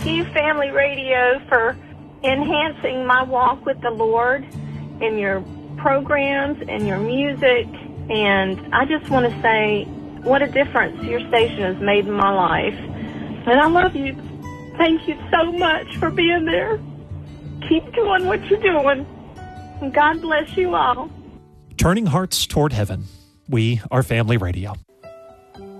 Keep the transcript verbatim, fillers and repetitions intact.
you, Family Radio, for enhancing my walk with the Lord in your programs and your music. And I just want to say what a difference your station has made in my life. And I love you. Thank you so much for being there. Keep doing what you're doing. And God bless you all. Turning hearts toward heaven. We are Family Radio.